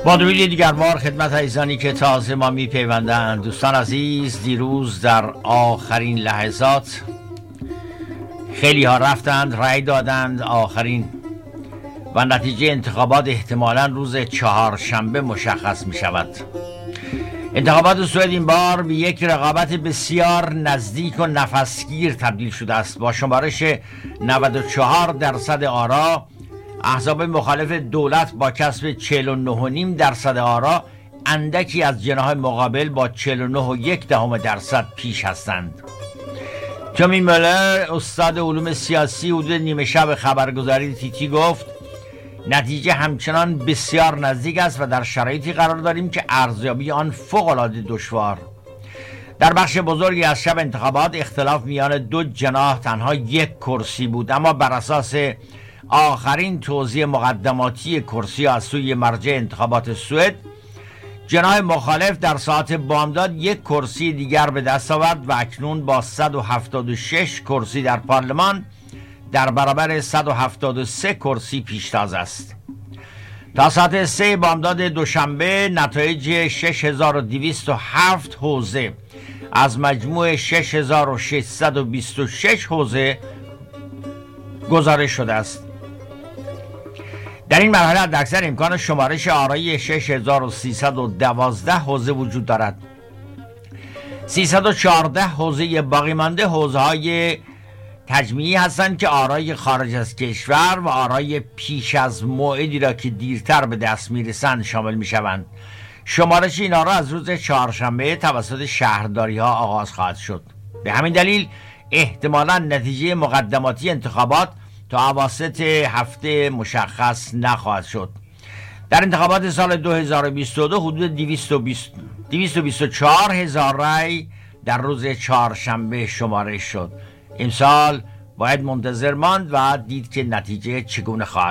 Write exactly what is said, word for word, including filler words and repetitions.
با درود دیگر بار خدمت عزیزانی که تازه ما می پیوندند. دوستان عزیز، دیروز در آخرین لحظات خیلی ها رفتند رأی دادند آخرین و نتیجه انتخابات احتمالاً روز چهارشنبه مشخص می شود. انتخابات سوئد این بار به یک رقابت بسیار نزدیک و نفسگیر تبدیل شده است. با شمارش نود و چهار درصد آرا، احزاب مخالف دولت با کسب چهل و نه و نیم درصد آرا اندکی از جناح مقابل با چهل و نه و یک دهم درصد پیش هستند. تومی مولر، استاد علوم سیاسی، حدود نیمه شب خبرگزاری تیتی گفت نتیجه همچنان بسیار نزدیک است و در شرایطی قرار داریم که ارزیابی آن فوق‌العاده دشوار. در بخش بزرگی از شب انتخابات اختلاف میان دو جناح تنها یک کرسی بود، اما بر اساس آخرین توزیع مقدماتی کرسی از سوی مرجع انتخابات سوئد، جناح مخالف در ساعت بامداد یک کرسی دیگر به دست آورد و اکنون با صد و هفتاد و شش کرسی در پارلمان در برابر صد و هفتاد و سه کرسی پیشتاز است. تا ساعت سه بامداد دوشنبه نتایج شش هزار و دویست و هفت حوزه از مجموع شش هزار و ششصد و بیست و شش حوزه گزارش شده است. در این مرحله حداکثر امکان شمارش آرای شش هزار و سیصد و دوازده حوزه وجود دارد. سیصد و چهارده حوزه باقی مانده حوزه های تجمیعی هستند که آرای خارج از کشور و آرای پیش از موعدی را که دیرتر به دست میرسند شامل میشوند. شمارش این آرا از روز چهارشنبه توسط شهرداری ها آغاز خواهد شد. به همین دلیل احتمالاً نتیجه مقدماتی انتخابات تا اواسط هفته مشخص نخواهد شد. در انتخابات سال دو هزار و بیست و دو حدود دویست و بیست و چهار هزار رای در روز چهارشنبه شمارش شد. امسال باید منتظر ماند و دید که نتیجه چگونه خواهد